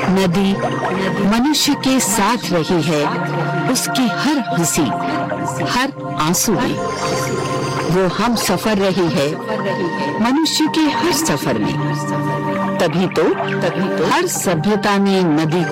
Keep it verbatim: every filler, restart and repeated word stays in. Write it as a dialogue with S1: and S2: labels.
S1: नदी मनुष्य के साथ रही है, उसकी हर हंसी, हर आंसू में। वो हम सफर रही है मनुष्य के हर सफर में। तभी तो तभी तो हर सभ्यता ने नदी